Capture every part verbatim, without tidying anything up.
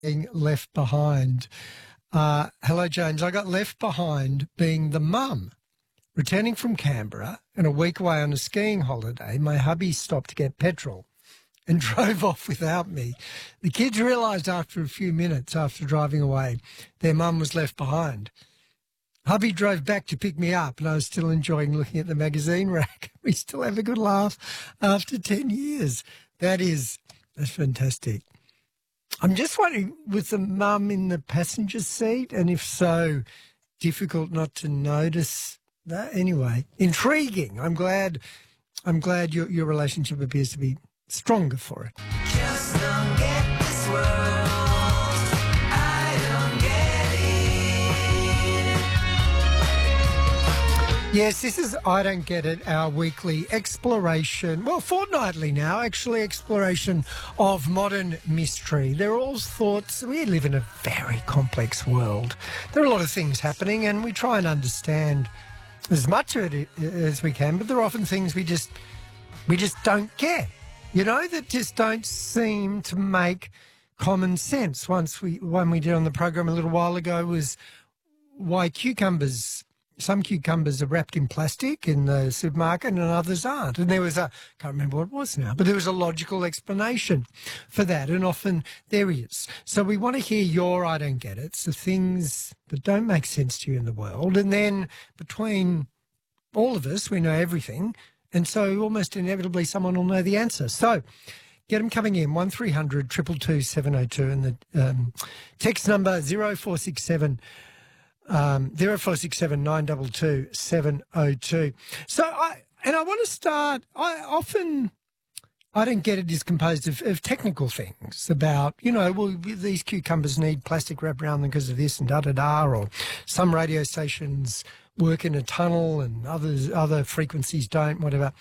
being left behind. Uh, hello, James. I got left behind being the mum. Returning from Canberra and a week away on a skiing holiday, my hubby stopped to get petrol and drove off without me. The kids realised after a few minutes after driving away their mum was left behind. Hubby drove back to pick me up and I was still enjoying looking at the magazine rack. We still have a good laugh after ten years. That is, that's fantastic. I'm just wondering, was the mum in the passenger seat? And if so, difficult not to notice that? Anyway, intriguing. I'm glad I'm glad your, your relationship appears to be stronger for it. Just don't get this world. I don't get it. Yes, this is I Don't Get It, our weekly exploration, well, fortnightly now, actually, exploration of modern mystery. There are all thoughts. We live in a very complex world. There are a lot of things happening and we try and understand as much of it as we can, but there are often things we just we just don't get, you know, that just don't seem to make common sense. Once we one we did on the program a little while ago was why cucumbers, some cucumbers are wrapped in plastic in the supermarket and others aren't. And there was a, can't remember what it was now, but there was a logical explanation for that. And often there is. So we want to hear your I don't get it, the things that don't make sense to you in the world. And then between all of us, we know everything. And so almost inevitably someone will know the answer. So get them coming in, one three hundred two two two seven oh two, and the um, text number zero four six seven Um, zero four six seven nine two two seven oh two. So I, and I want to start, I often, I don't get it is composed of, of technical things about, you know, well, these cucumbers need plastic wrapped around them because of this and da-da-da, or some radio stations work in a tunnel and others, other frequencies don't, whatever.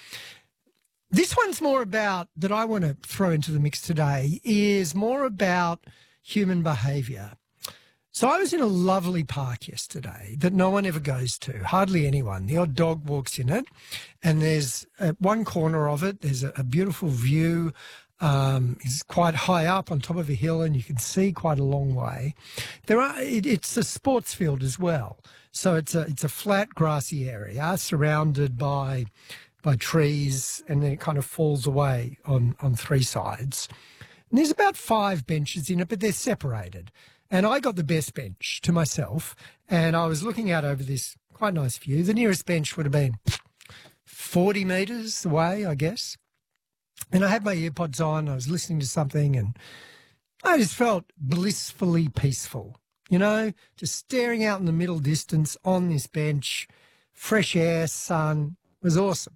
This one's more about, that I want to throw into the mix today, is more about human behaviour. So I was in a lovely park yesterday that no one ever goes to, hardly anyone. The odd dog walks in it, and there's at one corner of it, there's a, a beautiful view. Um, it's quite high up on top of a hill, and you can see quite a long way. There are it, it's a sports field as well, so it's a it's a flat grassy area surrounded by by trees, and then it kind of falls away on on three sides. And there's about five benches in it, but they're separated. And I got the best bench to myself, and I was looking out over this quite nice view. The nearest bench would have been forty metres away, I guess. And I had my earpods on, I was listening to something, and I just felt blissfully peaceful, you know, just staring out in the middle distance on this bench, fresh air, sun, was awesome.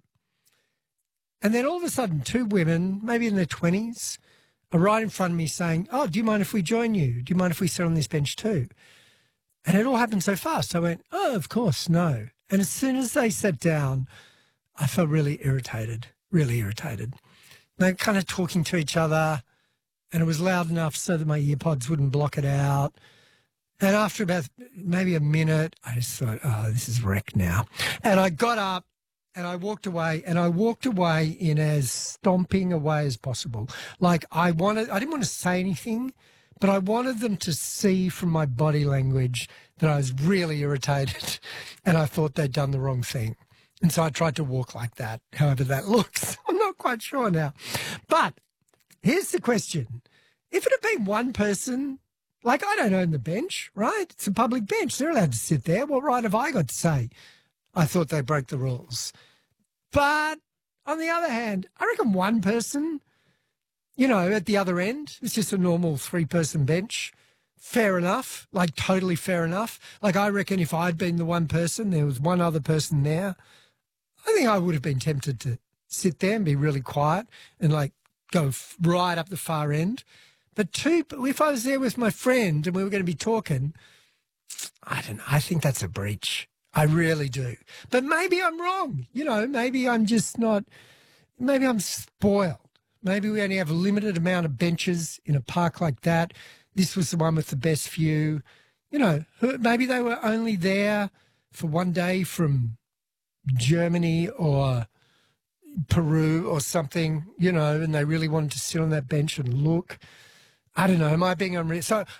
And then all of a sudden, two women, maybe in their twenties, are right in front of me saying, oh, do you mind if we join you? Do you mind if we sit on this bench too? And it all happened so fast. I went, oh, of course, no. And as soon as they sat down, I felt really irritated, really irritated. They were kind of talking to each other, and it was loud enough so that my earpods wouldn't block it out. And after about maybe a minute, I just thought, oh, this is wrecked now. And I got up, and I walked away, and I walked away in as stomping a way as possible. Like I wanted, I didn't want to say anything, but I wanted them to see from my body language that I was really irritated, and I thought they'd done the wrong thing. And so I tried to walk like that, however that looks. I'm not quite sure now. But here's the question. If it had been one person, like I don't own the bench, right? It's a public bench. They're allowed to sit there. What right have I got to say? I thought they broke the rules. But on the other hand, I reckon one person, you know, at the other end, it's just a normal three-person bench. Fair enough, like totally fair enough. Like I reckon if I'd been the one person, there was one other person there, I think I would have been tempted to sit there and be really quiet and like go f- right up the far end. But two, if I was there with my friend and we were going to be talking, I don't know, I think that's a breach. I really do. But maybe I'm wrong. You know, maybe I'm just not, maybe I'm spoiled. Maybe we only have a limited amount of benches in a park like that. This was the one with the best view. You know, maybe they were only there for one day from Germany or Peru or something, you know, and they really wanted to sit on that bench and look. I don't know. Am I being unreal? So